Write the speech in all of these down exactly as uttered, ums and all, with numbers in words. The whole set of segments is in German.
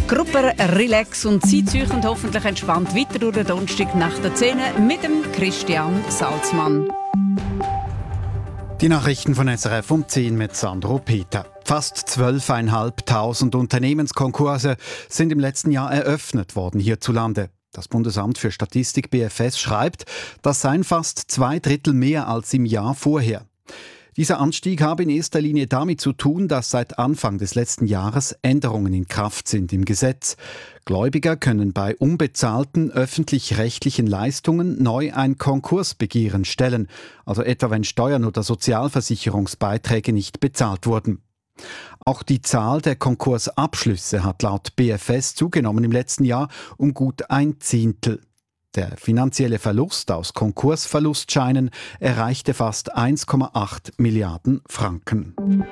Gruppe Relax und Sie ziehen hoffentlich entspannt weiter durch den Donnerstag nach der zehn mit dem Christian Salzmann. Die Nachrichten von S R F um zehn mit Sandro Peter. Fast zwölftausendfünfhundert Unternehmenskonkurse sind im letzten Jahr eröffnet worden hierzulande. Das Bundesamt für Statistik B F S schreibt, das seien fast zwei Drittel mehr als im Jahr vorher. Dieser Anstieg habe in erster Linie damit zu tun, dass seit Anfang des letzten Jahres Änderungen in Kraft sind im Gesetz. Gläubiger können bei unbezahlten öffentlich-rechtlichen Leistungen neu ein Konkursbegehren stellen, also etwa wenn Steuern oder Sozialversicherungsbeiträge nicht bezahlt wurden. Auch die Zahl der Konkursabschlüsse hat laut B F S zugenommen im letzten Jahr um gut ein Zehntel. Der finanzielle Verlust aus Konkursverlustscheinen erreichte fast eins Komma acht Milliarden Franken.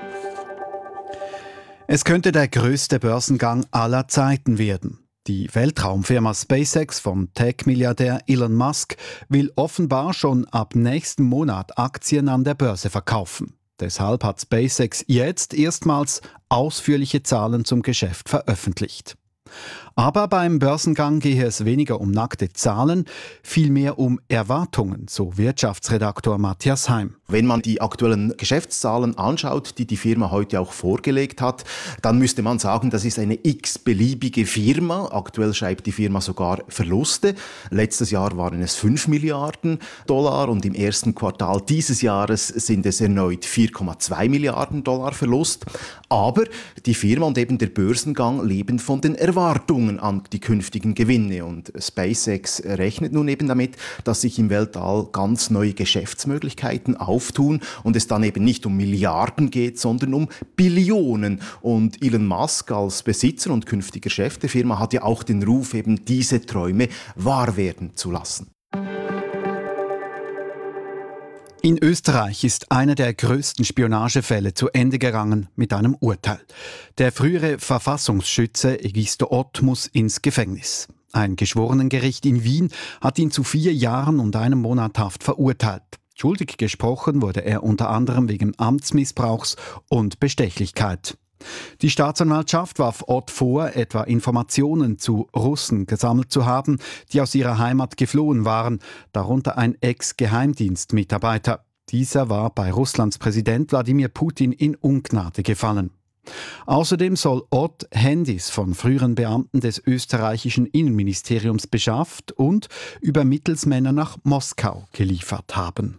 Es könnte der größte Börsengang aller Zeiten werden. Die Weltraumfirma SpaceX von Tech-Milliardär Elon Musk will offenbar schon ab nächsten Monat Aktien an der Börse verkaufen. Deshalb hat SpaceX jetzt erstmals ausführliche Zahlen zum Geschäft veröffentlicht. Aber beim Börsengang gehe es weniger um nackte Zahlen, vielmehr um Erwartungen, so Wirtschaftsredaktor Matthias Heim. Wenn man die aktuellen Geschäftszahlen anschaut, die die Firma heute auch vorgelegt hat, dann müsste man sagen, das ist eine x-beliebige Firma. Aktuell schreibt die Firma sogar Verluste. Letztes Jahr waren es fünf Milliarden Dollar und im ersten Quartal dieses Jahres sind es erneut vier Komma zwei Milliarden Dollar Verlust. Aber die Firma und eben der Börsengang leben von den Erwartungen an die künftigen Gewinne. Und SpaceX rechnet nun eben damit, dass sich im Weltall ganz neue Geschäftsmöglichkeiten auftun und es dann eben nicht um Milliarden geht, sondern um Billionen. Und Elon Musk als Besitzer und künftiger Chef der Firma hat ja auch den Ruf, eben diese Träume wahr werden zu lassen. In Österreich ist einer der größten Spionagefälle zu Ende gegangen mit einem Urteil. Der frühere Verfassungsschütze Egisto Ott muss ins Gefängnis. Ein Geschworenengericht in Wien hat ihn zu vier Jahren und einem Monat Haft verurteilt. Schuldig gesprochen wurde er unter anderem wegen Amtsmissbrauchs und Bestechlichkeit. Die Staatsanwaltschaft warf Ott vor, etwa Informationen zu Russen gesammelt zu haben, die aus ihrer Heimat geflohen waren, darunter ein Ex-Geheimdienstmitarbeiter. Dieser war bei Russlands Präsident Wladimir Putin in Ungnade gefallen. Außerdem soll Ott Handys von früheren Beamten des österreichischen Innenministeriums beschafft und über Mittelsmänner nach Moskau geliefert haben.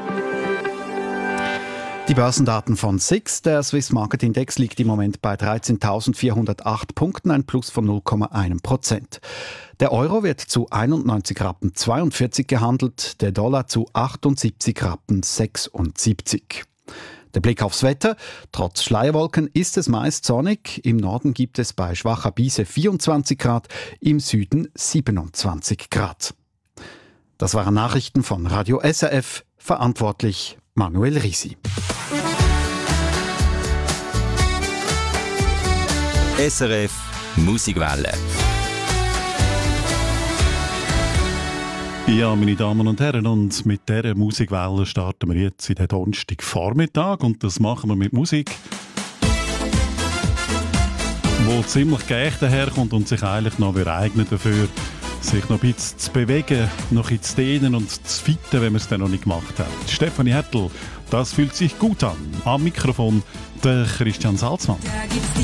Die Börsendaten von S I X, der Swiss Market Index, liegt im Moment bei dreizehntausendvierhundertacht Punkten, ein Plus von null Komma eins Prozent. Der Euro wird zu einundneunzig Rappen zweiundvierzig gehandelt, der Dollar zu achtundsiebzig Rappen sechsundsiebzig. Der Blick aufs Wetter. Trotz Schleierwolken ist es meist sonnig. Im Norden gibt es bei schwacher Brise vierundzwanzig Grad, im Süden siebenundzwanzig Grad. Das waren Nachrichten von Radio S R F, verantwortlich Manuel Risi. S R F Musikwelle. Ja, meine Damen und Herren, und mit dieser Musikwelle starten wir jetzt in den Donnerstagvormittag und das machen wir mit Musik, wo ziemlich geächt daherkommt und sich eigentlich noch eignet dafür, sich noch ein bisschen zu bewegen, noch ein bisschen zu dehnen und zu fitten, wenn man es dann noch nicht gemacht hat. Stefanie Hertel, das fühlt sich gut an. Am Mikrofon der Christian Salzmann. Da gibt's